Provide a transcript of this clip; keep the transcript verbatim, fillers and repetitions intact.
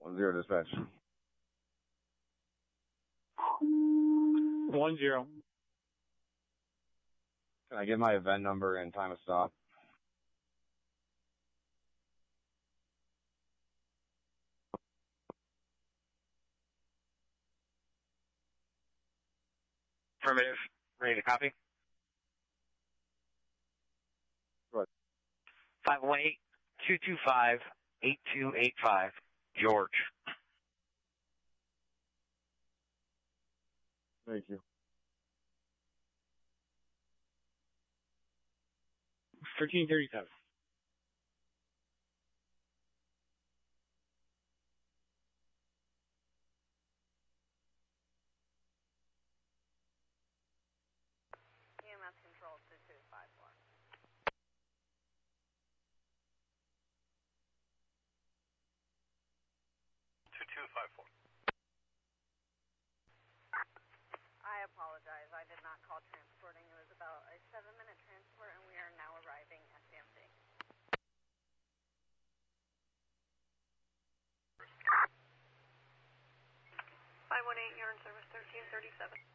One zero dispatch. One zero. Can I get my event number and time of stop? Affirmative. Ready to copy? What? five one eight, two two five, eight two eight five. George. Thank you. thirteen thirty-seven. E M S control two two five four. two two five four. I apologize. I did not call transporting. It was about a seven-minute transport, and we are now arriving at C M C. five one eight, you're in service thirteen thirty-seven.